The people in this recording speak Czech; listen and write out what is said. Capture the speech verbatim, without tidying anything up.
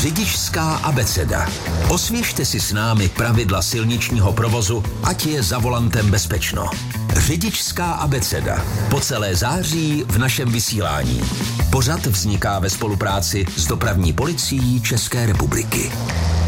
Řidičská abeceda. Osvěžte si s námi pravidla silničního provozu, ať je za volantem bezpečno. Řidičská abeceda. Po celé září v našem vysílání. Pořad vzniká ve spolupráci s Dopravní policií České republiky.